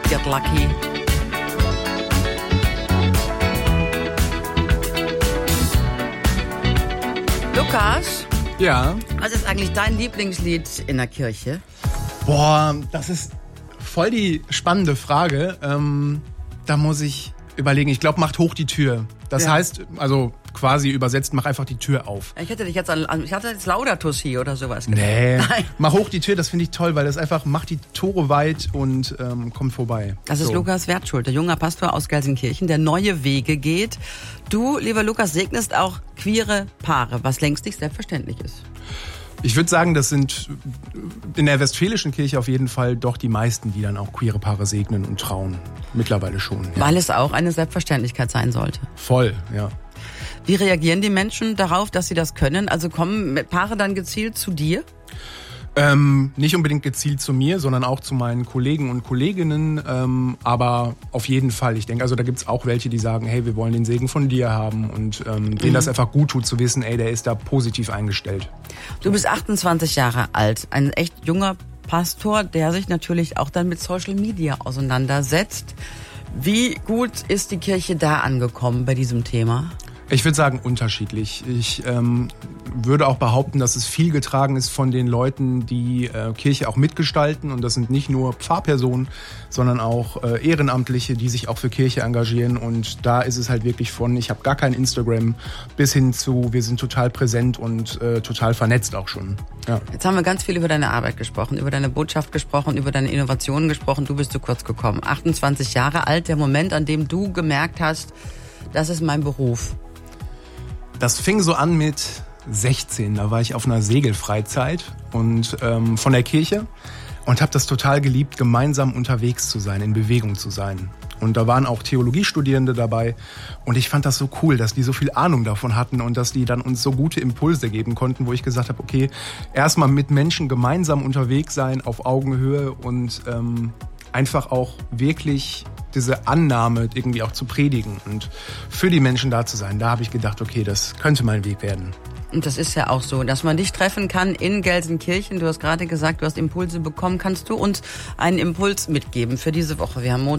Get Lucky. Lukas? Ja? Was ist eigentlich dein Lieblingslied in der Kirche? Boah, das ist voll die spannende Frage. Da muss ich überlegen. Ich glaube, macht hoch die Tür. Das heißt, also quasi übersetzt, mach einfach die Tür auf. Ich hatte jetzt Laudatus hier oder sowas gedacht. Nee, Nein. Mach hoch die Tür, das finde ich toll, weil das einfach macht die Tore weit und kommt vorbei. Das ist Lukas Wertschulte, junger Pastor aus Gelsenkirchen, der neue Wege geht. Du, lieber Lukas, segnest auch queere Paare, was längst nicht selbstverständlich ist. Ich würde sagen, das sind in der Westfälischen Kirche auf jeden Fall doch die meisten, die dann auch queere Paare segnen und trauen. Mittlerweile schon. Ja. Weil es auch eine Selbstverständlichkeit sein sollte. Voll, ja. Wie reagieren die Menschen darauf, dass sie das können? Also kommen Paare dann gezielt zu dir? Nicht unbedingt gezielt zu mir, sondern auch zu meinen Kollegen und Kolleginnen. Aber auf jeden Fall. Ich denke, also da gibt's auch welche, die sagen, hey, wir wollen den Segen von dir haben. Und denen das einfach gut tut zu wissen, ey, der ist da positiv eingestellt. Du bist 28 Jahre alt, ein echt junger Pastor, der sich natürlich auch dann mit Social Media auseinandersetzt. Wie gut ist die Kirche da angekommen bei diesem Thema? Ich würde sagen, unterschiedlich. Ich würde auch behaupten, dass es viel getragen ist von den Leuten, die Kirche auch mitgestalten. Und das sind nicht nur Pfarrpersonen, sondern auch Ehrenamtliche, die sich auch für Kirche engagieren. Und da ist es halt wirklich von, ich habe gar kein Instagram, bis hin zu, wir sind total präsent und total vernetzt auch schon. Ja. Jetzt haben wir ganz viel über deine Arbeit gesprochen, über deine Botschaft gesprochen, über deine Innovationen gesprochen. Du bist zu kurz gekommen. 28 Jahre alt, der Moment, an dem du gemerkt hast, das ist mein Beruf. Das fing so an mit 16. Da war ich auf einer Segelfreizeit und von der Kirche und habe das total geliebt, gemeinsam unterwegs zu sein, in Bewegung zu sein. Und da waren auch Theologiestudierende dabei und ich fand das so cool, dass die so viel Ahnung davon hatten und dass die dann uns so gute Impulse geben konnten, wo ich gesagt habe, okay, erstmal mit Menschen gemeinsam unterwegs sein, auf Augenhöhe und einfach auch wirklich diese Annahme irgendwie auch zu predigen und für die Menschen da zu sein. Da habe ich gedacht, okay, das könnte mein Weg werden. Und das ist ja auch so, dass man dich treffen kann in Gelsenkirchen. Du hast gerade gesagt, du hast Impulse bekommen. Kannst du uns einen Impuls mitgeben für diese Woche? Wir haben Montag.